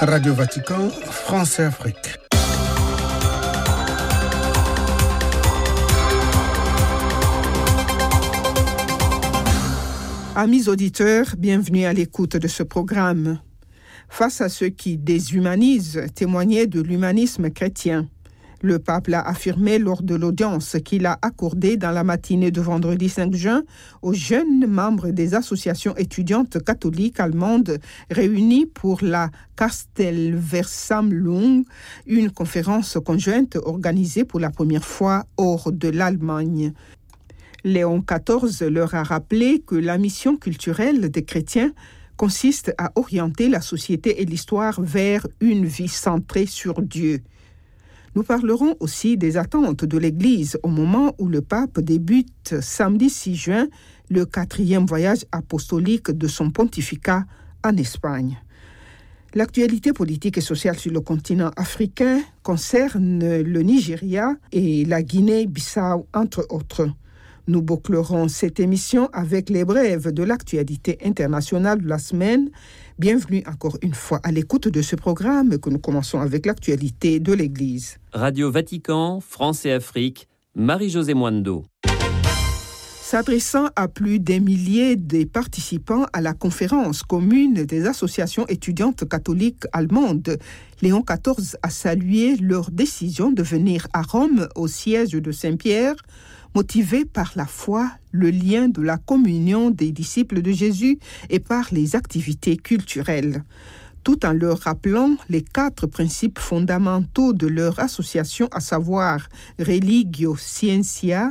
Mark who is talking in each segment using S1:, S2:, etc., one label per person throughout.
S1: Radio Vatican, France et Afrique.
S2: Amis auditeurs, bienvenue à l'écoute de ce programme. Face à ceux qui déshumanisent, témoignaient de l'humanisme chrétien. Le pape l'a affirmé lors de l'audience qu'il a accordée dans la matinée de vendredi 5 juin aux jeunes membres des associations étudiantes catholiques allemandes réunies pour la Kastelversammlung, une conférence conjointe organisée pour la première fois hors de l'Allemagne. Léon XIV leur a rappelé que la mission culturelle des chrétiens consiste à orienter la société et l'histoire vers une vie centrée sur Dieu. Nous parlerons aussi des attentes de l'Église au moment où le pape débute samedi 6 juin le 4e voyage apostolique de son pontificat en Espagne. L'actualité politique et sociale sur le continent africain concerne le Nigeria et la Guinée-Bissau, entre autres. Nous bouclerons cette émission avec les brèves de l'actualité internationale de la semaine. Bienvenue encore une fois à l'écoute de ce programme que nous commençons avec l'actualité de l'Église.
S3: Radio Vatican, France et Afrique, Marie-Josée Mwando.
S2: S'adressant à plus d'un millier de participants à la conférence commune des associations étudiantes catholiques allemandes, Léon XIV a salué leur décision de venir à Rome au siège de Saint-Pierre, motivé par la foi, le lien de la communion des disciples de Jésus et par les activités culturelles, tout en leur rappelant les 4 principes fondamentaux de leur association, à savoir Religio Scientia,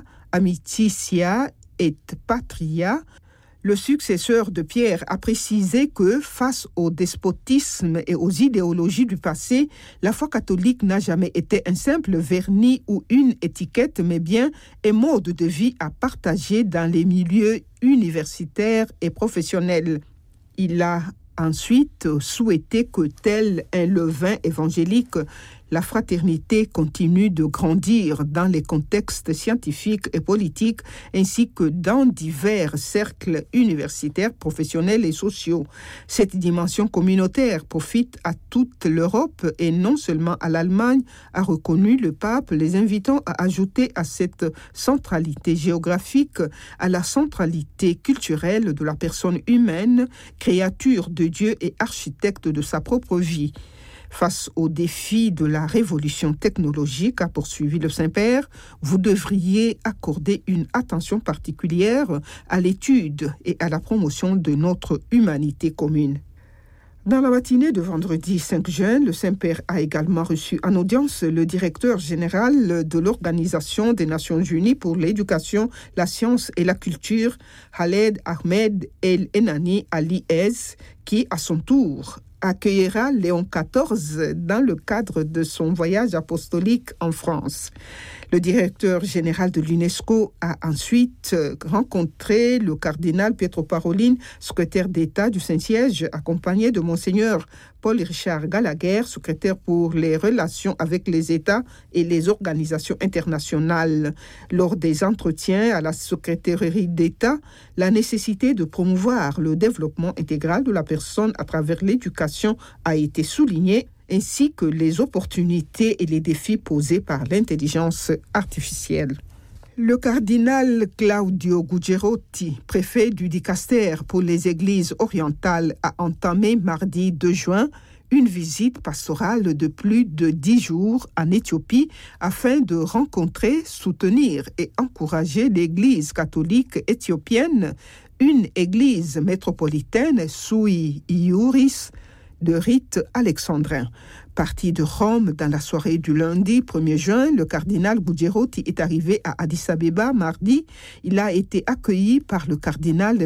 S2: Amicitia et Patria. Le successeur de Pierre a précisé que, face au despotisme et aux idéologies du passé, la foi catholique n'a jamais été un simple vernis ou une étiquette, mais bien un mode de vie à partager dans les milieux universitaires et professionnels. Il a ensuite souhaité que, tel un levain évangélique, la fraternité continue de grandir dans les contextes scientifiques et politiques, ainsi que dans divers cercles universitaires, professionnels et sociaux. Cette dimension communautaire profite à toute l'Europe et non seulement à l'Allemagne, a reconnu le pape, les invitant à ajouter à cette centralité géographique, à la centralité culturelle de la personne humaine, créature de Dieu et architecte de sa propre vie. Face aux défis de la révolution technologique, a poursuivi le Saint-Père, vous devriez accorder une attention particulière à l'étude et à la promotion de notre humanité commune. Dans la matinée de vendredi 5 juin, le Saint-Père a également reçu en audience le directeur général de l'Organisation des Nations Unies pour l'éducation, la science et la culture, Khaled Ahmed El Enani Ali Ez, qui, à son tour, accueillera Léon XIV dans le cadre de son voyage apostolique en France. Le directeur général de l'UNESCO a ensuite rencontré le cardinal Pietro Parolin, secrétaire d'État du Saint-Siège, accompagné de Monseigneur Paul-Richard Gallagher, secrétaire pour les relations avec les États et les organisations internationales. Lors des entretiens à la secrétairerie d'État, la nécessité de promouvoir le développement intégral de la personne à travers l'éducation a été soulignée, ainsi que les opportunités et les défis posés par l'intelligence artificielle. Le cardinal Claudio Gugerotti, préfet du Dicaster pour les églises orientales, a entamé mardi 2 juin une visite pastorale de plus de 10 jours en Éthiopie afin de rencontrer, soutenir et encourager l'Église catholique éthiopienne, une église métropolitaine sui iuris de rite alexandrin. Parti de Rome dans la soirée du lundi 1er juin, le cardinal Gugerotti est arrivé à Addis Abeba mardi. Il a été accueilli par le cardinal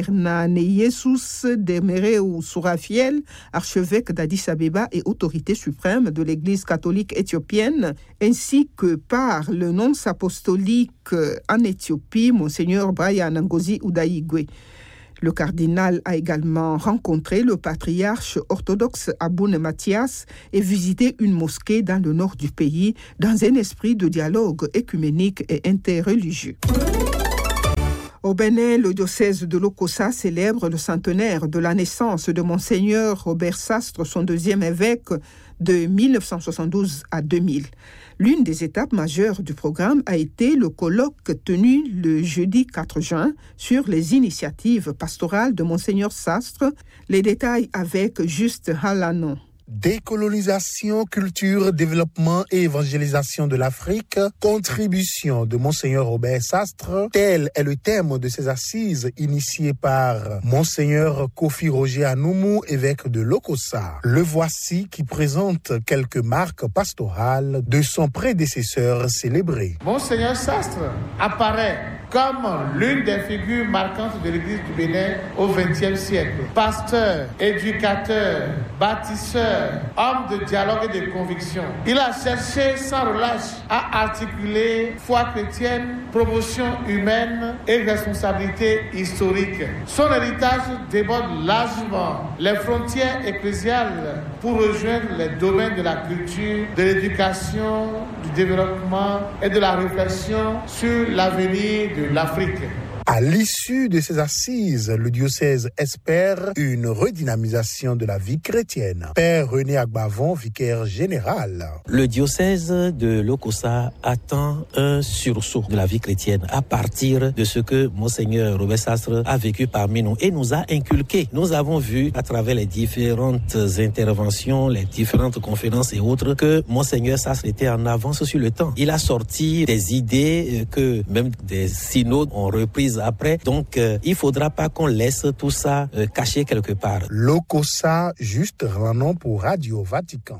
S2: Bernaneyesus Demereu Sourafiel, archevêque d'Addis Abeba et autorité suprême de l'Église catholique éthiopienne, ainsi que par le nonce apostolique en Éthiopie, Monseigneur Brian Ngozi Udaigwe. Le cardinal a également rencontré le patriarche orthodoxe Aboune Mathias et visité une mosquée dans le nord du pays dans un esprit de dialogue écuménique et interreligieux. Au Bénin, le diocèse de Lokossa célèbre le centenaire de la naissance de Monseigneur Robert Sastre, son deuxième évêque de 1972 à 2000. L'une des étapes majeures du programme a été le colloque tenu le jeudi 4 juin sur les initiatives pastorales de Monseigneur Sastre. Les détails avec Juste Halanon.
S1: Décolonisation, culture, développement et évangélisation de l'Afrique, contribution de Monseigneur Robert Sastre, tel est le thème de ces assises initiées par Monseigneur Kofi Roger Anoumou, évêque de Lokossa. Le voici qui présente quelques marques pastorales de son prédécesseur célébré.
S4: Monseigneur Sastre apparaît comme l'une des figures marquantes de l'Église du Bénin au XXe siècle. Pasteur, éducateur, bâtisseur, homme de dialogue et de conviction. Il a cherché sans relâche à articuler foi chrétienne, promotion humaine et responsabilité historique. Son héritage déborde largement les frontières ecclésiales pour rejoindre les domaines de la culture, de l'éducation, du développement et de la réflexion sur l'avenir de l'Afrique.
S1: À l'issue de ces assises, le diocèse espère une redynamisation de la vie chrétienne. Père René Agbavon, vicaire général.
S5: Le diocèse de Lokossa attend un sursaut de la vie chrétienne à partir de ce que Monseigneur Robert Sastre a vécu parmi nous et nous a inculqué. Nous avons vu à travers les différentes interventions, les différentes conférences et autres que Monseigneur Sastre était en avance sur le temps. Il a sorti des idées que même des synodes ont reprises après. Donc, il ne faudra pas qu'on laisse tout ça caché quelque part.
S1: Lokossa, Juste Halanon pour Radio Vatican.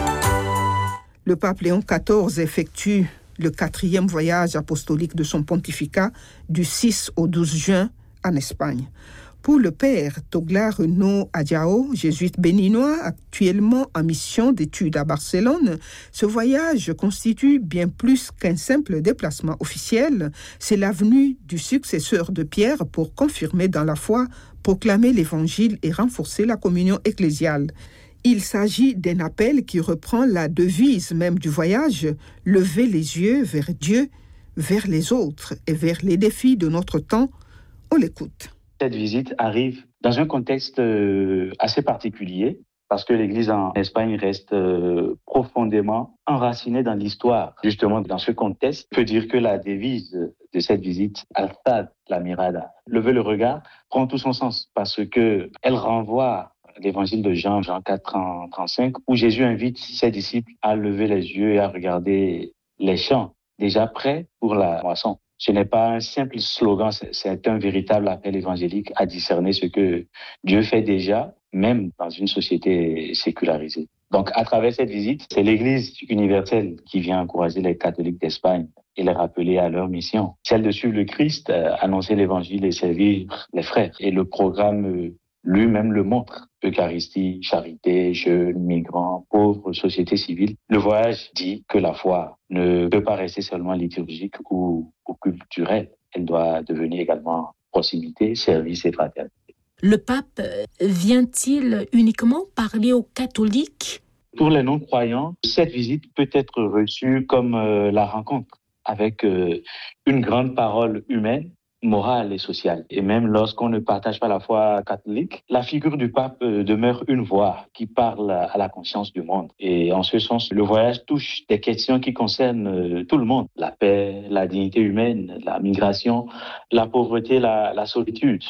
S2: Le pape Léon XIV effectue le 4e voyage apostolique de son pontificat du 6 au 12 juin en Espagne. Pour le père Togla Renaud Adjao, jésuite béninois actuellement en mission d'études à Barcelone, ce voyage constitue bien plus qu'un simple déplacement officiel. C'est la venue du successeur de Pierre pour confirmer dans la foi, proclamer l'évangile et renforcer la communion ecclésiale. Il s'agit d'un appel qui reprend la devise même du voyage, lever les yeux vers Dieu, vers les autres et vers les défis de notre temps. On l'écoute.
S6: Cette visite arrive dans un contexte assez particulier parce que l'Église en Espagne reste profondément enracinée dans l'histoire. Justement, dans ce contexte, on peut dire que la devise de cette visite, Alzad la mirada, lever le regard, prend tout son sens parce que elle renvoie à l'évangile de Jean 4, 35, où Jésus invite ses disciples à lever les yeux et à regarder les champs déjà prêts pour la moisson. Ce n'est pas un simple slogan, c'est un véritable appel évangélique à discerner ce que Dieu fait déjà, même dans une société sécularisée. Donc, à travers cette visite, c'est l'Église universelle qui vient encourager les catholiques d'Espagne et les rappeler à leur mission, celle de suivre le Christ, annoncer l'Évangile et servir les frères. Et le programme lui-même le montre. Eucharistie, charité, jeunes, migrants, pauvres, société civile. Le voyage dit que la foi ne peut pas rester seulement liturgique ou culturelle. Elle doit devenir également proximité, service et fraternité.
S7: Le pape vient-il uniquement parler aux catholiques ?
S6: Pour les non-croyants, cette visite peut être reçue comme la rencontre avec une grande parole humaine, morale et sociale. Et même lorsqu'on ne partage pas la foi catholique, la figure du pape demeure une voix qui parle à la conscience du monde. Et en ce sens, le voyage touche des questions qui concernent tout le monde. La paix, la dignité humaine, la migration, la pauvreté, la solitude,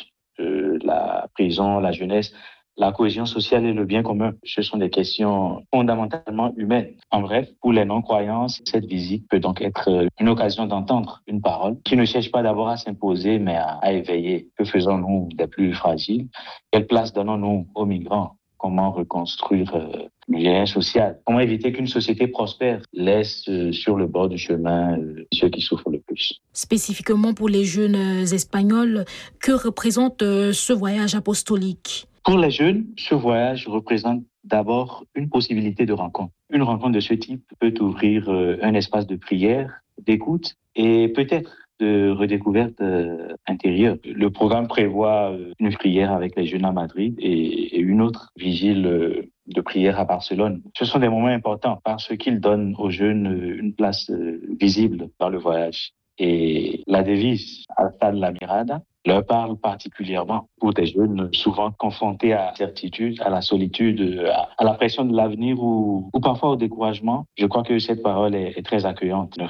S6: la prison, la jeunesse, la cohésion sociale et le bien commun. Ce sont des questions fondamentalement humaines. En bref, pour les non-croyants, cette visite peut donc être une occasion d'entendre une parole qui ne cherche pas d'abord à s'imposer, mais à éveiller. Que faisons-nous des plus fragiles ? Quelle place donnons-nous aux migrants ? Comment reconstruire le lien social ? Comment éviter qu'une société prospère laisse sur le bord du chemin ceux qui souffrent le plus ?
S7: Spécifiquement pour les jeunes espagnols, que représente ce voyage apostolique ?
S6: Pour les jeunes, ce voyage représente d'abord une possibilité de rencontre. Une rencontre de ce type peut ouvrir un espace de prière, d'écoute et peut-être de redécouverte intérieure. Le programme prévoit une prière avec les jeunes à Madrid et une autre vigile de prière à Barcelone. Ce sont des moments importants parce qu'ils donnent aux jeunes une place visible dans le voyage. Et la devise Alta de la Mirada leur parle particulièrement pour des jeunes souvent confrontés à l'incertitude, à la solitude, à la pression de l'avenir ou parfois au découragement. Je crois que cette parole est très accueillante.